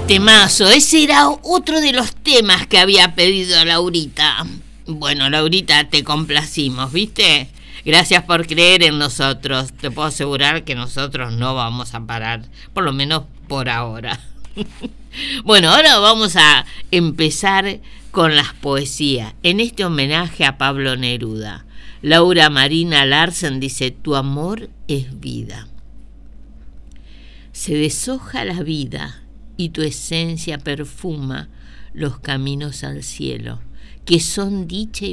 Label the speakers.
Speaker 1: Temazo, ese era otro de los temas que había pedido Laurita. Bueno, Laurita, te complacimos, ¿viste? Gracias por creer en nosotros. Te puedo asegurar que nosotros no vamos a parar, por lo menos por ahora. Bueno, ahora vamos a empezar con las poesías, en este homenaje a Pablo Neruda. Laura Marina Larsen dice: tu amor es vida. Se deshoja la vida y tu esencia perfuma los caminos al cielo, que son dicha y